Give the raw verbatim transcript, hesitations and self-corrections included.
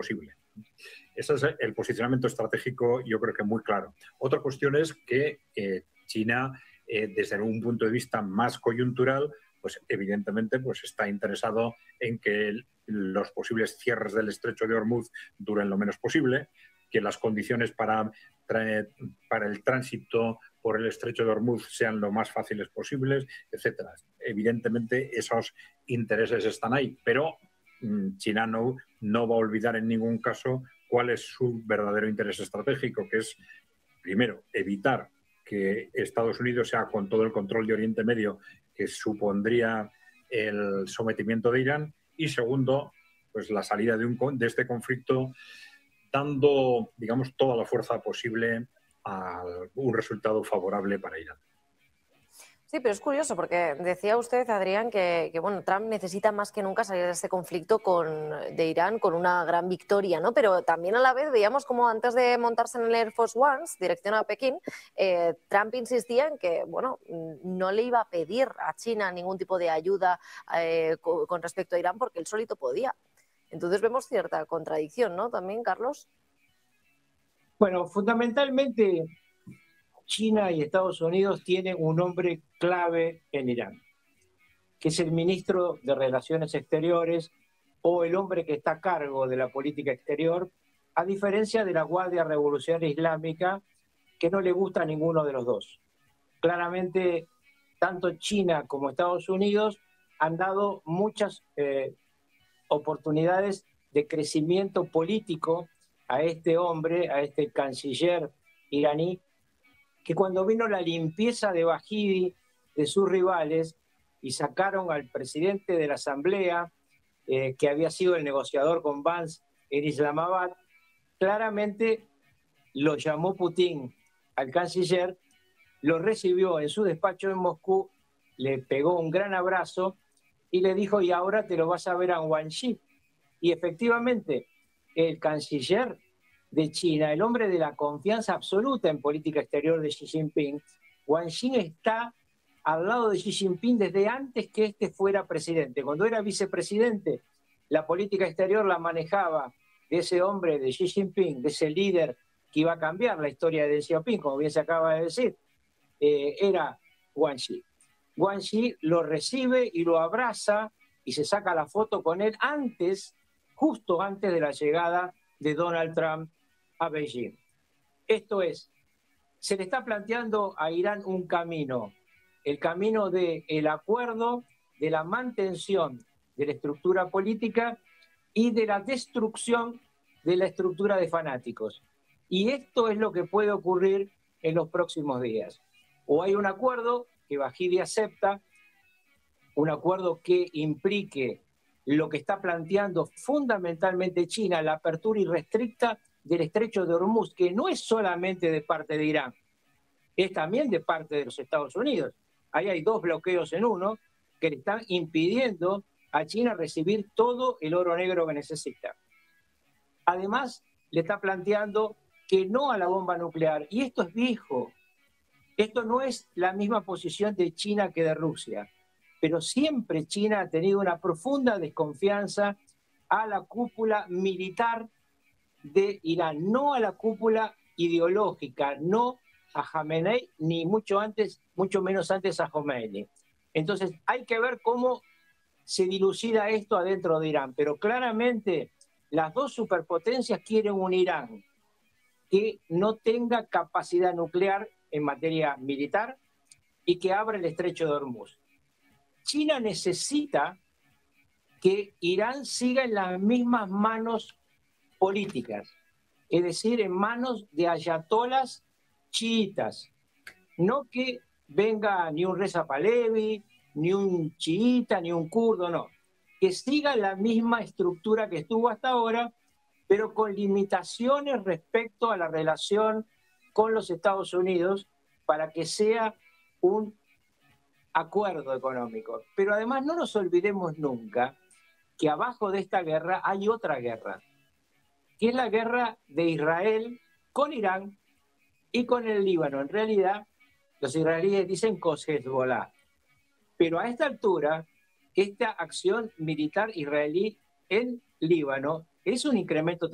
posible. Ese es el posicionamiento estratégico, yo creo que muy claro. Otra cuestión es que eh, China, eh, desde un punto de vista más coyuntural, pues evidentemente pues está interesado en que el, los posibles cierres del estrecho de Hormuz duren lo menos posible, que las condiciones para, para el tránsito por el estrecho de Hormuz sean lo más fáciles posibles, etcétera. Evidentemente esos intereses están ahí, pero mmm, China no, no va a olvidar en ningún caso cuál es su verdadero interés estratégico, que es, primero, evitar que Estados Unidos sea con todo el control de Oriente Medio que supondría el sometimiento de Irán, y segundo, pues la salida de, un, de este conflicto dando, digamos, toda la fuerza posible a un resultado favorable para Irán. Sí, pero es curioso porque decía usted, Adrián, que, que bueno, Trump necesita más que nunca salir de este conflicto con, de Irán con una gran victoria, ¿no? Pero también a la vez veíamos como antes de montarse en el Air Force One, dirección a Pekín, eh, Trump insistía en que, bueno, no le iba a pedir a China ningún tipo de ayuda eh, con, con respecto a Irán porque él solito podía. Entonces vemos cierta contradicción, ¿no? También, Carlos. Bueno, fundamentalmente China y Estados Unidos tienen un hombre clave en Irán, que es el ministro de Relaciones Exteriores o el hombre que está a cargo de la política exterior, a diferencia de la Guardia Revolucionaria Islámica, que no le gusta a ninguno de los dos. Claramente, tanto China como Estados Unidos han dado muchas eh, oportunidades de crecimiento político a este hombre, a este canciller iraní, que cuando vino la limpieza de Baghdadi de sus rivales y sacaron al presidente de la Asamblea, eh, que había sido el negociador con Vance en Islamabad, claramente lo llamó Putin al canciller, lo recibió en su despacho en Moscú, le pegó un gran abrazo y le dijo, y ahora te lo vas a ver a Wang Yi. Y efectivamente, el canciller de China, el hombre de la confianza absoluta en política exterior de Xi Jinping, Wang Yi está al lado de Xi Jinping desde antes que este fuera presidente. Cuando era vicepresidente, la política exterior la manejaba de ese hombre, de Xi Jinping, de ese líder que iba a cambiar la historia de Deng Xiaoping, como bien se acaba de decir, eh, era Wang Yi. Wang Yi lo recibe y lo abraza y se saca la foto con él antes, justo antes de la llegada de Donald Trump a Beijing. Esto es, se le está planteando a Irán un camino, el camino del acuerdo, de la mantención de la estructura política y de la destrucción de la estructura de fanáticos. Y esto es lo que puede ocurrir en los próximos días. O hay un acuerdo que Baghdadi acepta, un acuerdo que implique lo que está planteando fundamentalmente China, la apertura irrestricta del estrecho de Hormuz, que no es solamente de parte de Irán, es también de parte de los Estados Unidos. Ahí hay dos bloqueos en uno que le están impidiendo a China recibir todo el oro negro que necesita. Además, le está planteando que no a la bomba nuclear, y esto es viejo. Esto no es la misma posición de China que de Rusia, pero siempre China ha tenido una profunda desconfianza a la cúpula militar de Irán, no a la cúpula ideológica, no a Jamenei, ni mucho antes, mucho menos antes a Khomeini. Entonces hay que ver cómo se dilucida esto adentro de Irán, pero claramente las dos superpotencias quieren un Irán que no tenga capacidad nuclear en materia militar y que abra el estrecho de Hormuz. China necesita que Irán siga en las mismas manos políticas, es decir, en manos de ayatolas chiitas, no que venga ni un Reza Pahlavi, ni un chiita, ni un kurdo, no, que siga la misma estructura que estuvo hasta ahora, pero con limitaciones respecto a la relación con los Estados Unidos para que sea un acuerdo económico. Pero además no nos olvidemos nunca que abajo de esta guerra hay otra guerra, que es la guerra de Israel con Irán y con el Líbano. En realidad, los israelíes dicen con Hezbollah. Pero a esta altura, esta acción militar israelí en Líbano es un incremento